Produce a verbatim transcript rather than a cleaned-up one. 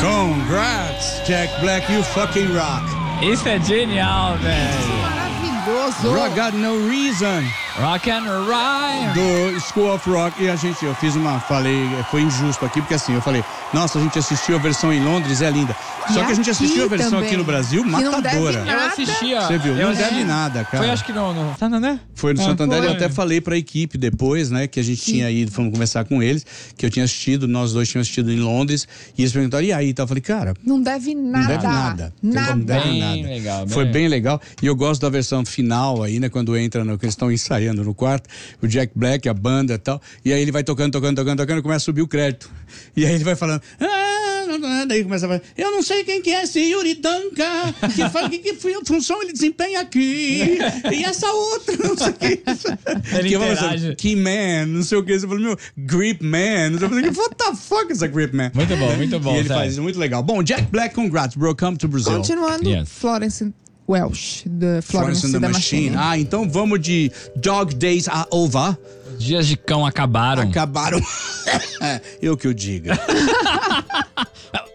Congrats, Jack Black, you fucking rock. Isso é genial, velho. Maravilhoso. Rock Got No Reason. Rock and Rhyme. Do School of Rock. E a gente, eu fiz uma, falei, foi injusto aqui, porque assim, eu falei, nossa, a gente assistiu a versão em Londres, é linda. Só E que a gente aqui assistiu a versão também, aqui no Brasil, que não matadora. deve Eu nada. assisti, ó. Você viu? Eu Não assisti. deve nada, cara. Foi, acho que no, no Santander. Foi no Ah, Santander, foi. eu até falei pra equipe depois, né, que a gente tinha ido, fomos conversar com eles, que eu tinha assistido, nós dois tínhamos assistido em Londres, e eles perguntaram, e aí? Então eu falei, cara, Não deve nada. não deve nada. Nada. Não deve Bem nada. legal, bem Foi legal. bem legal. E eu gosto da versão final aí, né? Quando entra, no, que eles estão ensaiando no quarto, o Jack Black, a banda e tal. E aí ele vai tocando, tocando, tocando, tocando, começa a subir o crédito. E aí ele vai falando. Ah, não, não, daí começa a falar, eu não sei quem que é esse Yuri Danka, que fala que, que função ele desempenha aqui. E essa outra, não sei o que. Ele que fala interage. assim, Key Man, não sei o que. Você fala, meu, Grip Man. Não sei o que. What the fuck is a Grip Man? Muito bom, muito bom. E ele sério. faz isso muito legal. Bom, Jack Black, congrats, bro. Come to Brazil. Continuando, Yes. Florence Welch, da Florence, Florence and the da Machine. Machine. Ah, então vamos de Dog Days Are Over. Os dias de cão acabaram. Acabaram. Eu que eu diga.